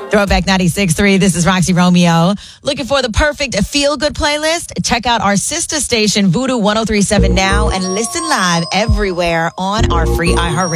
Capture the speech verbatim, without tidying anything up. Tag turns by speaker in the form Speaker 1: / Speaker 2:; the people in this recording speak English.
Speaker 1: Throwback ninety-six point three. This is Roxy Romeo. Looking for the perfect feel-good playlist? Check out our sister station, Voodoo ten thirty-seven now, and listen live everywhere on our free iHeartRadio